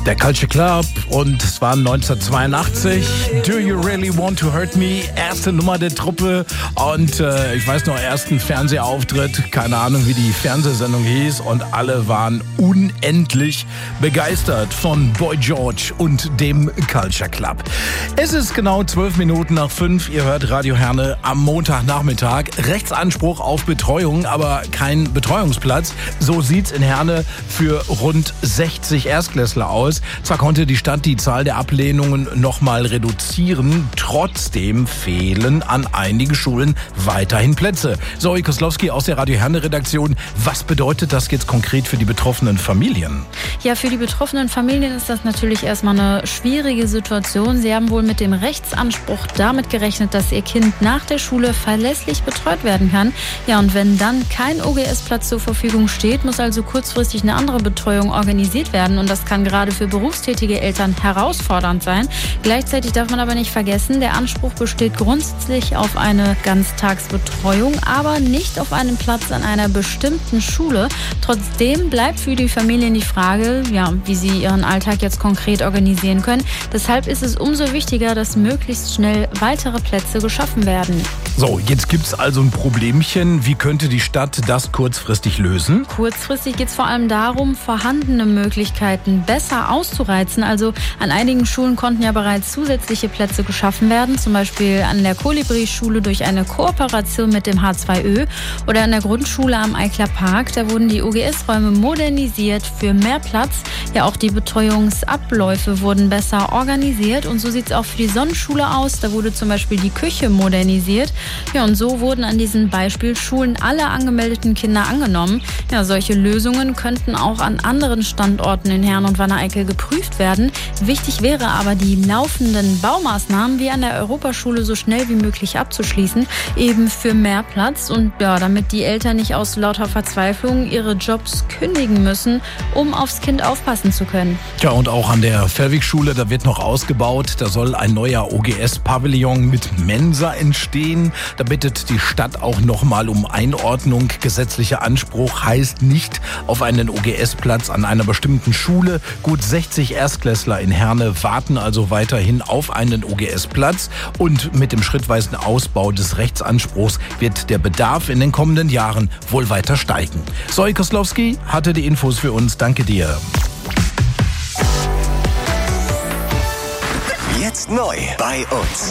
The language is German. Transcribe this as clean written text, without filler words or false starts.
Der Culture Club und es war 1982. Do You Really Want to Hurt Me? Erste Nummer der Truppe und ich weiß noch, ersten Fernsehauftritt, keine Ahnung wie die Fernsehsendung hieß und alle waren unendlich begeistert von Boy George und dem Culture Club. Es ist genau 12 Minuten nach 5, ihr hört Radio Herne am Montagnachmittag. Rechtsanspruch auf Betreuung, aber kein Betreuungsplatz. So sieht's in Herne für rund 60 Erstklässler aus. Zwar konnte die Stadt die Zahl der Ablehnungen nochmal reduzieren, trotzdem fehlen an einigen Schulen weiterhin Plätze. Zoe Koslowski aus der Radio Herne Redaktion. Was bedeutet das jetzt konkret für die betroffenen Familien? Ja, für die betroffenen Familien ist das natürlich erstmal eine schwierige Situation. Sie haben wohl mit dem Rechtsanspruch damit gerechnet, dass ihr Kind nach der Schule verlässlich betreut werden kann. Ja, und wenn dann kein OGS-Platz zur Verfügung steht, muss also kurzfristig eine andere Betreuung organisiert werden. Und das kann gerade für berufstätige Eltern herausfordernd sein. Gleichzeitig darf man aber nicht vergessen, der Anspruch besteht grundsätzlich auf eine Ganztagsbetreuung, aber nicht auf einen Platz an einer bestimmten Schule. Trotzdem bleibt für die Familien die Frage, wie sie ihren Alltag jetzt konkret organisieren können. Deshalb ist es umso wichtiger, dass möglichst schnell weitere Plätze geschaffen werden. So, jetzt gibt's also ein Problemchen. Wie könnte die Stadt das kurzfristig lösen? Kurzfristig geht es vor allem darum, vorhandene Möglichkeiten besser auszureizen. Also an einigen Schulen konnten ja bereits zusätzliche Plätze geschaffen werden, zum Beispiel an der Kolibri-Schule durch eine Kooperation mit dem H2Ö oder an der Grundschule am Eikler Park. Da wurden die OGS-Räume modernisiert für mehr Platz. Ja, auch die Betreuungsabläufe wurden besser organisiert und so sieht es auch für die Sonnenschule aus. Da wurde zum Beispiel die Küche modernisiert. Ja, und so wurden an diesen Beispielschulen alle angemeldeten Kinder angenommen. Ja, solche Lösungen könnten auch an anderen Standorten in Herne und Wanne-Eickel geprüft werden. Wichtig wäre aber, die laufenden Baumaßnahmen wie an der Europaschule so schnell wie möglich abzuschließen, eben für mehr Platz und damit die Eltern nicht aus lauter Verzweiflung ihre Jobs kündigen müssen, um aufs Kind aufpassen zu können. Tja, und auch an der Fellwig-Schule, da wird noch ausgebaut. Da soll ein neuer OGS-Pavillon mit Mensa entstehen. Da bittet die Stadt auch nochmal um Einordnung. Gesetzlicher Anspruch heißt nicht auf einen OGS-Platz an einer bestimmten Schule. Gut 60 Erstklässler in Herne warten also weiterhin auf einen OGS-Platz. Und mit dem schrittweisen Ausbau des Rechtsanspruchs wird der Bedarf in den kommenden Jahren wohl weiter steigen. Zoe Koslowski hatte die Infos für uns. Danke dir. Jetzt neu bei uns.